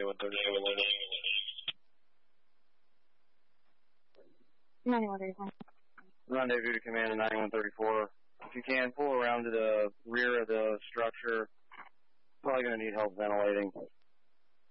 9134. Rendezvous to command 9134. If you can, pull around to the rear of the structure. Probably going to need help ventilating.